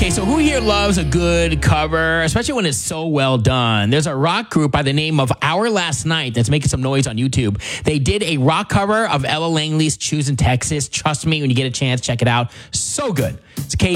Okay, so who here loves a good cover, especially when it's so well done? There's a rock group by the name of Our Last Night that's making some noise on YouTube. They did a rock cover of Ella Langley's Choosing Texas. Trust me, when you get a chance, check it out. So good. It's